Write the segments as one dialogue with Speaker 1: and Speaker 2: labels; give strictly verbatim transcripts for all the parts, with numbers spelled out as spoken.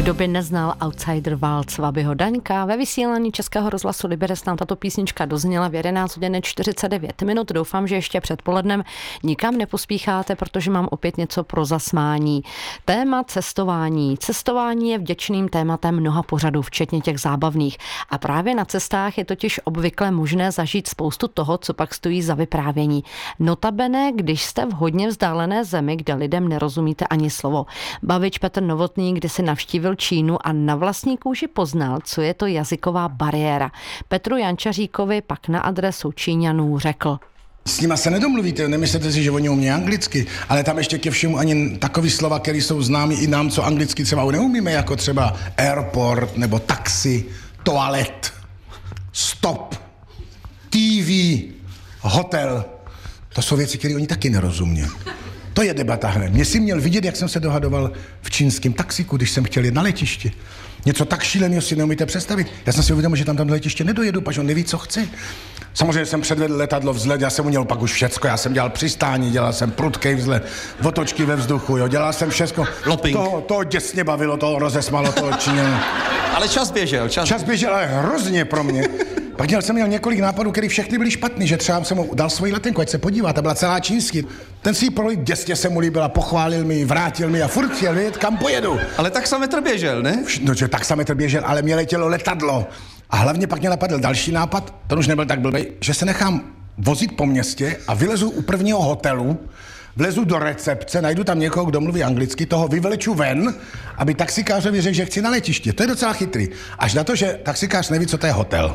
Speaker 1: Kdo by neznal Outsider Válcvabyho Daňka? Ve vysílání Českého rozhlasu Liberec nám tato písnička dozněla v jedenáct hodin čtyřicet devět minut. Doufám, že ještě předpolednem nikam nepospícháte, protože mám opět něco pro zasmání. Téma cestování. Cestování je vděčným tématem mnoha pořadů, včetně těch zábavných. A právě na cestách je totiž obvykle možné zažít spoustu toho, co pak stojí za vyprávění. Notabene, když jste v hodně vzdálené zemi, kde lidem nerozumíte ani slovo. Bavič Petr Novotný, kde si navštívil Čínu a na vlastní kůži poznal, co je to jazyková bariéra. Petru Jančaříkovi pak na adresu Číňanů řekl:
Speaker 2: S nima se nedomluvíte, nemyslete si, že oni umí anglicky, ale tam ještě ke všemu ani takový slova, které jsou známí i nám, co anglicky třeba neumíme, jako třeba airport, nebo taxi, toalet, stop, T V, hotel. To jsou věci, které oni taky nerozumí. To je debata hra. Mě si měl vidět, jak jsem se dohadoval v čínském taxiku, když jsem chtěl jet na letiště. Něco tak šíleného si neumíte představit. Já jsem si uvědomil, že tam tam do letiště nedojedu, protože on neví, co chce. Samozřejmě jsem předvedl letadlo, vzlet, já jsem uměl pak už všecko, já jsem dělal přistání, dělal jsem prudkej vzlet, otočky ve vzduchu, jo, dělal jsem všecko.
Speaker 3: Lopping.
Speaker 2: To, to děsně bavilo, to rozesmalo toho Číňana.
Speaker 3: Ale čas běžel, čas.
Speaker 2: Čas běžel, ale hrozně pro mě. Pak měl jsem měl několik nápadů, které všechny byly špatný, že třeba jsem mu dal svoji letenku, ať se podívá, ta byla celá čínský. Ten si ji projít, děsně se mu líbila, pochválil mi, vrátil mi a furt chtěl vědět, kam pojedu.
Speaker 3: Ale taxametr běžel, ne?
Speaker 2: No, že taxametr běžel, ale mě letělo letadlo. A hlavně pak mě napadl další nápad, ten už nebyl tak blbý, že se nechám vozit po městě a vylezu u prvního hotelu, vlezu do recepce, najdu tam někoho, kdo mluví anglicky, toho vyvleču ven, aby taxikářovi řekl, že chci na letiště. To je docela chytrý. Až na to, že taxikář neví, co to je hotel.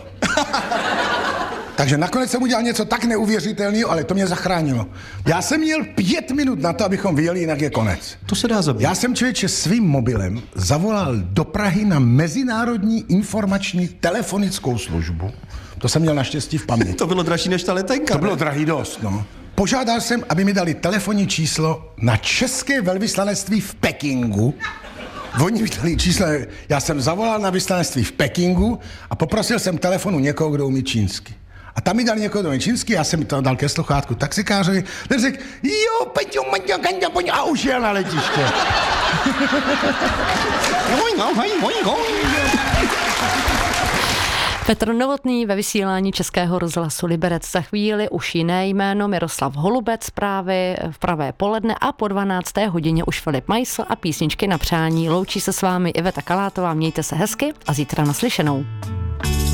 Speaker 2: Takže nakonec jsem udělal něco tak neuvěřitelného, ale to mě zachránilo. Já jsem měl pět minut na to, abychom vyjeli, jinak je konec.
Speaker 3: To se dá zabít.
Speaker 2: Já jsem člověče svým mobilem zavolal do Prahy na Mezinárodní informační telefonickou službu. To jsem měl naštěstí v paměti.
Speaker 3: To bylo dražší než ta letenka.
Speaker 2: To bylo drahý dost, no. Požádal jsem, aby mi dali telefonní číslo na české velvyslanectví v Pekingu. Oni mi dali číslo, já jsem zavolal na vyslanectví v Pekingu a poprosil jsem telefonu někoho, kdo umí čínsky. A tam mi dali někoho, kdo umí čínsky, já jsem to dal ke sluchátku taxikářovi, ten řekl, jo, Peťo, Maťo, Kanďa, Poňo, a už jel na letiště.
Speaker 1: Petr Novotný ve vysílání Českého rozhlasu Liberec. Za chvíli už jiné jméno, Miroslav Holubec, zprávy v pravé poledne a po dvanácté hodině už Filip Majsl a písničky na přání. Loučí se s vámi Iveta Kalátová, mějte se hezky a zítra naslyšenou.